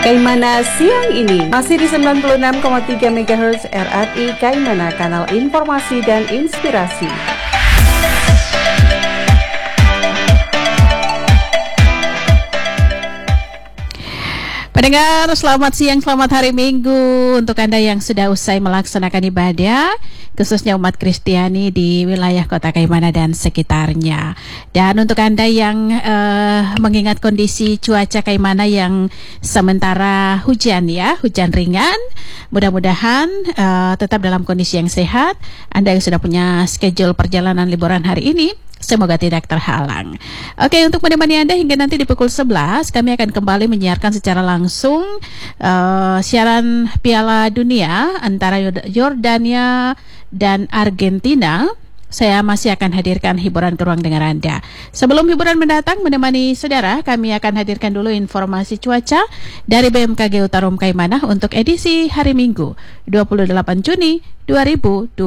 Kaimana siang ini masih di 96,3 MHz RRI Kaimana, kanal informasi dan inspirasi. Pendengar, selamat siang, selamat hari Minggu untuk Anda yang sudah usai melaksanakan ibadah, khususnya umat Kristiani di wilayah Kota Kaimana dan sekitarnya. Dan untuk Anda yang mengingat kondisi cuaca Kaimana yang sementara hujan ya, hujan ringan, mudah-mudahan tetap dalam kondisi yang sehat. Anda yang sudah punya schedule perjalanan liburan hari ini, semoga tidak terhalang. Oke, untuk menemani Anda hingga nanti di pukul 11, kami akan kembali menyiarkan secara langsung siaran Piala Dunia antara Yordania dan Argentina. Saya masih akan hadirkan hiburan ke ruang dengar Anda. Sebelum hiburan mendatang menemani saudara, kami akan hadirkan dulu informasi cuaca dari BMKG Utarum Kaimana untuk edisi hari Minggu 28 Juni 2026.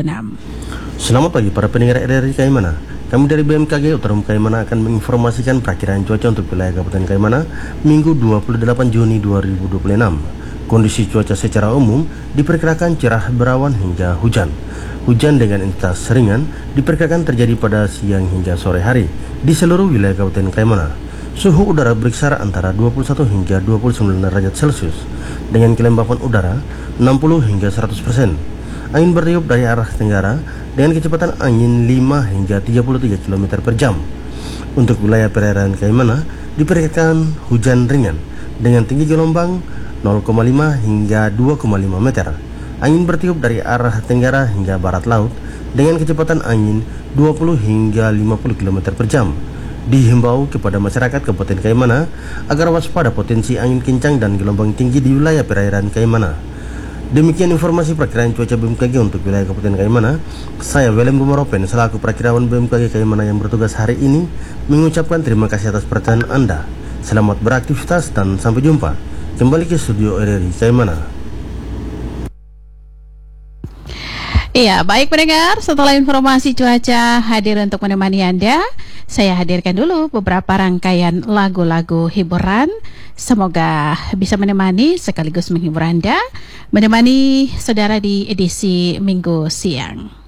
Selamat pagi para pendengar RRI Kaimana. Kami dari BMKG Utarum Kaimana akan menginformasikan perakiraan cuaca untuk wilayah Kabupaten Kaimana Minggu 28 Juni 2026. Kondisi cuaca secara umum diperkirakan cerah berawan hingga hujan. Hujan dengan intensitas ringan diperkirakan terjadi pada siang hingga sore hari di seluruh wilayah Kabupaten Kaimana. Suhu udara berkisar antara 21 hingga 29 derajat Celcius dengan kelembapan udara 60 hingga 100%. Angin bertiup dari arah tenggara dengan kecepatan angin 5 hingga 33 km per jam. Untuk wilayah perairan Kaimana diperkirakan hujan ringan dengan tinggi gelombang 0,5 hingga 2,5 meter. Angin bertiup dari arah tenggara hingga barat laut dengan kecepatan angin 20 hingga 50 km per jam. Dihimbau kepada masyarakat Kabupaten Kaimana agar waspada potensi angin kencang dan gelombang tinggi di wilayah perairan Kaimana. Demikian informasi perakiraan cuaca BMKG untuk wilayah Kabupaten Kaimana. Saya William Gumaropen selaku perakirawan BMKG Kaimana yang bertugas hari ini mengucapkan terima kasih atas perhatian Anda. Selamat beraktivitas dan sampai jumpa. Kembali ke studio RRI Kaimana. Iya, baik pendengar, setelah informasi cuaca hadir untuk menemani Anda, saya hadirkan dulu beberapa rangkaian lagu-lagu hiburan. Semoga bisa menemani sekaligus menghibur Anda, menemani saudara di edisi Minggu siang.